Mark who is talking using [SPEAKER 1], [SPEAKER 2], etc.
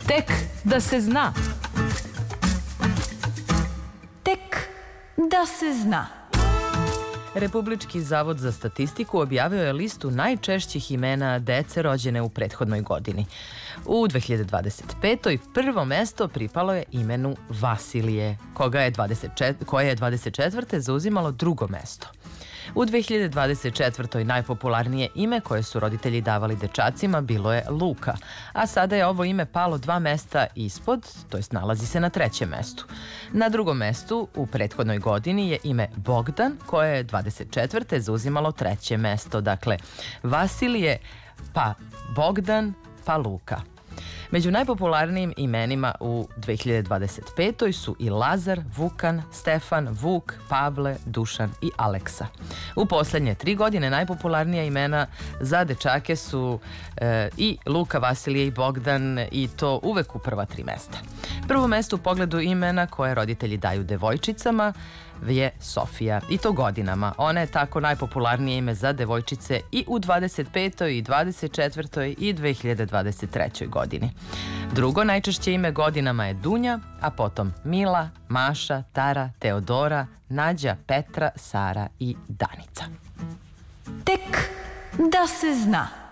[SPEAKER 1] Tek da se zna. Tek da se zna. Republički zavod za statistiku objavio je listu najčešćih imena dece rođene u prethodnoj godini. U 2025. prvo mesto pripalo je imenu Vasilije, koje je 24. zauzimalo drugo mesto. U 2024. najpopularnije ime koje su roditelji davali dečacima bilo je Luka, a sada je ovo ime palo 2 mesta ispod, to jest nalazi se na 3. mestu. Na drugom mestu u prethodnoj godini je ime Bogdan, koje je 24. zauzimalo 3. mesto. Dakle, Vasilije, pa Bogdan, pa Luka. Među najpopularnijim imenima u 2025. su i Lazar, Vukan, Stefan, Vuk, Pavle, Dušan i Aleksa. U poslednje 3 godine najpopularnija imena za dečake su i Luka, Vasilije i Bogdan, i to uvek u prva 3 mesta. Prvo mesto u pogledu imena koje roditelji daju devojčicama je Sofija, i to godinama. Ona je tako najpopularnije ime za devojčice i u 25. i 24. i 2023. godini. Drugo najčešće ime godinama je Dunja, a potom Mila, Maša, Tara, Teodora, Nađa, Petra, Sara i Danica. Tek da se zna.